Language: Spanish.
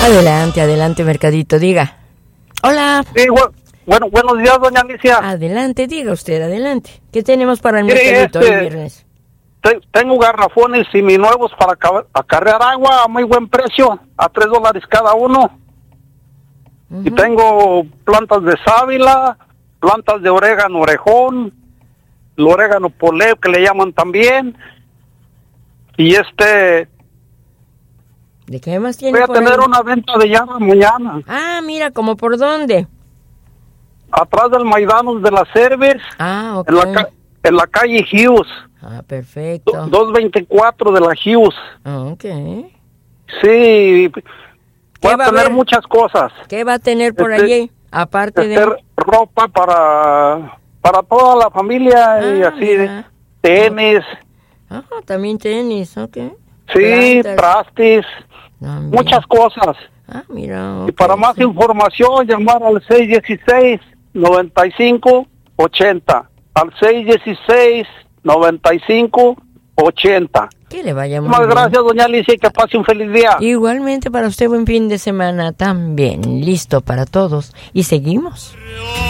Adelante, adelante, Mercadito, diga. Hola. Sí, bueno, buenos días, doña Alicia. Adelante, diga usted, adelante. ¿Qué tenemos para el Mire, Mercadito hoy viernes? Tengo garrafones seminuevos para acarrear agua a muy buen precio, a $3 cada uno. Y tengo plantas de sábila, plantas de orégano orejón, el orégano poleo que le llaman también. Y ¿De qué más tiene? voy a tener una venta de llama mañana. Ah, mira, ¿cómo por dónde? Atrás del Maidanos de la Cervers, Ah, ok. en la calle Hughes. Ah, perfecto. 224 de la Hughes. Ah, ok. Sí, voy a va a tener haber? muchas cosas. ¿Qué va a tener por allí? Aparte de... ropa para toda la familia y así, mira. tenis, Ah, también tenis, ok. sí, Plantas. trastes, Ah, mira. muchas cosas. Ah, mira. Y ok, para más sí. información, llamar al 616-9580. Al 616-9580. Que le vaya muy Muchas bien. gracias, doña Alicia, y que pase un feliz día. Igualmente para usted, buen fin de semana también. Listo para todos. Y seguimos.